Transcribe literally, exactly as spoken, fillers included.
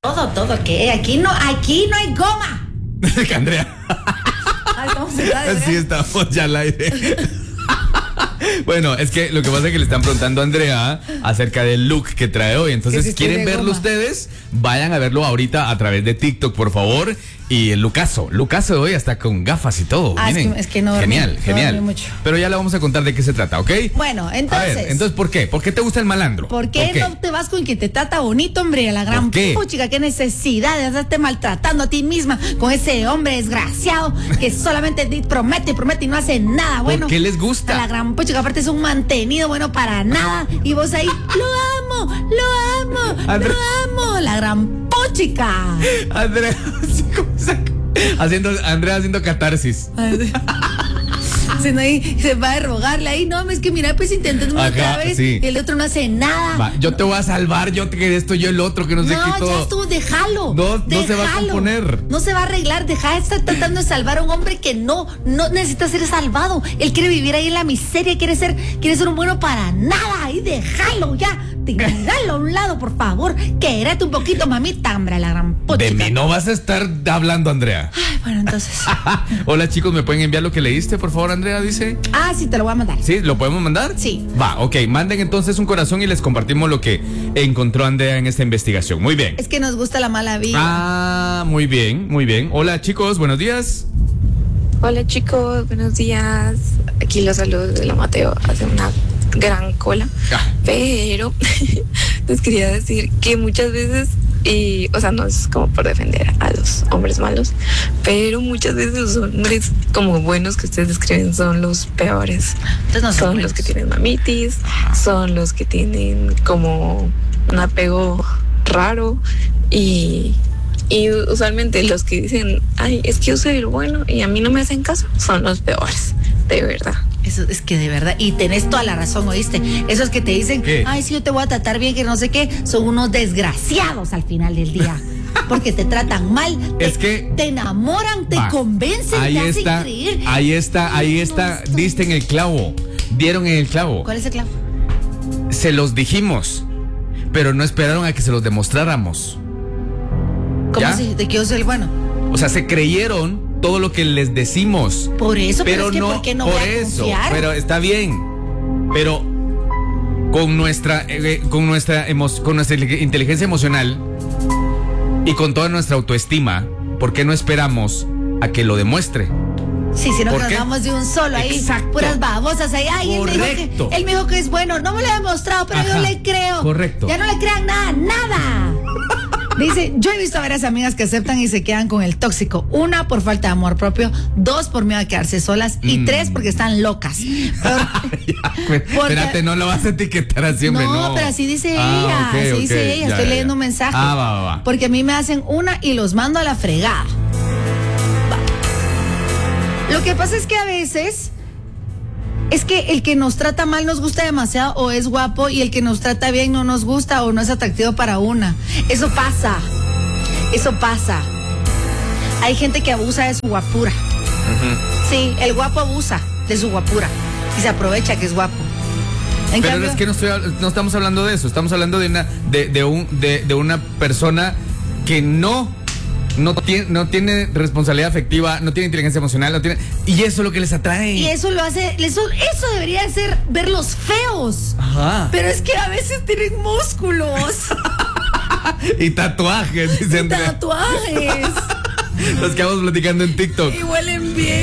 Todo, todo, ¿qué? Aquí no, aquí no hay goma. Andrea. Ay, estamos en radio, ¿eh? Sí, estamos ya al aire. Bueno, es que lo que pasa es que le están preguntando a Andrea acerca del look que trae hoy. Entonces, si ¿quieren verlo goma? Ustedes? Vayan a verlo ahorita a través de TikTok, por favor. Y el Lucaso, Lucaso de hoy hasta con gafas y todo. Ah, es Miren, que- es que no dormí, genial, no genial. dormí mucho. Pero ya le vamos a contar de qué se trata, ¿ok? Bueno, entonces. A ver, entonces, ¿por qué? ¿Por qué te gusta el malandro? ¿Por qué, no te vas con quien te trata bonito, hombre? A la gran ¿Por qué? puchica, qué necesidad de estarte maltratando a ti misma con ese hombre desgraciado que solamente te promete, promete y no hace nada bueno. ¿Por qué les gusta? A la gran puchica, aparte es un mantenido bueno para nada. Y vos ahí, lo amo, lo amo, Andrea. lo amo. La gran puchica. Andrea, así como saca- haciendo, Andrea haciendo catarsis. Se, no, ahí, se va a rogarle ahí, no, es que mira, pues intentando Ajá, otra vez sí. y el otro no hace nada. Va, yo te voy a salvar, yo te que esto, yo el otro, que no sé No, qué ya todo. estuvo, déjalo. No, no se va a déjalo. componer. No se va a arreglar, deja de estar tratando de salvar a un hombre que no, no necesita ser salvado. Él quiere vivir ahí en la miseria, quiere ser, quiere ser un bueno para nada. Y déjalo ya, tiralo a un lado, por favor. Quédate un poquito, mamita, hombre, la gran puta. De mí no vas a estar hablando, Andrea. Ay, bueno, entonces. Hola, chicos, ¿me pueden enviar lo que leíste, por favor, Andrea? Dice. Ah, sí, te lo voy a mandar. ¿Sí? ¿Lo podemos mandar? Sí. Va, ok. Manden entonces un corazón y les compartimos lo que encontró Andrea en esta investigación. Muy bien. Es que nos gusta la mala vida. Ah, muy bien, muy bien. Hola, chicos, buenos días. Hola chicos, buenos días. Aquí los saludos de la Mateo. Hace una gran cola. Ah. Pero les quería decir que muchas veces, y, o sea, no es como por defender a los hombres malos, pero muchas veces los hombres como buenos que ustedes describen son los peores. Entonces no son Son buenos. los que tienen mamitis, son los que tienen como un apego raro y... Y usualmente los que dicen, ay, es que yo soy el bueno y a mí no me hacen caso, son los peores, de verdad. Eso es que de verdad, y tenés toda la razón, ¿oíste? Esos que te dicen, ¿Qué? ay, sí, yo te voy a tratar bien, que no sé qué, son unos desgraciados al final del día. Porque te tratan mal, te, Es que- te enamoran, te Va. convencen, Ahí te hacen está, creer. ahí está, ahí Ay, está, no, diste en el clavo, dieron en el clavo. ¿Cuál es el clavo? Se los dijimos, pero no esperaron a que se los demostráramos. ¿Cómo ¿Ya? si de que yo soy el bueno? O sea, se creyeron todo lo que les decimos. Por eso, pero, Pero es que no, ¿por qué no por voy a eso, confiar? pero está bien. Pero con nuestra, eh, con nuestra, emo- con nuestra inteligencia emocional y con toda nuestra autoestima, ¿por qué no esperamos a que lo demuestre? Sí, si no ¿Por nos qué? damos de un solo ahí, Exacto. puras babosas ahí. Ay, él me, dijo Correcto. que, él me dijo que es bueno, no me lo ha demostrado, pero Ajá. yo le creo. Correcto. Ya no le crean nada, nada. Dice, yo he visto a varias amigas que aceptan y se quedan con el tóxico. Una, por falta de amor propio. Dos, por miedo a quedarse solas. Y Mm. tres, porque están locas. Pero- Ya, espérate, no lo vas a etiquetar así, hombre, no. no, pero así dice Ah, ella, ok, así ok, dice ella. ya, Estoy ya, leyendo ya. un mensaje. Ah, va, va, va. Porque a mí me hacen una y los mando a la fregada. Va. Lo que pasa es que a veces es que el que nos trata mal nos gusta demasiado o es guapo y el que nos trata bien no nos gusta o no es atractivo para una. Eso pasa. Eso pasa. Hay gente que abusa de su guapura. Sí, el guapo abusa de su guapura y se aprovecha que es guapo. En Pero cambio- es que no, estoy, no estamos hablando de eso, estamos hablando de una, de, de un, de, de una persona que no, no, tiene, no tiene responsabilidad afectiva, no tiene inteligencia emocional, no tiene, y eso es lo que les atrae. Y eso lo hace, eso, eso debería ser verlos feos. Ajá. Pero es que a veces tienen músculos, Y tatuajes, dice y Andrea. tatuajes, Nos quedamos platicando en TikTok. y huelen bien.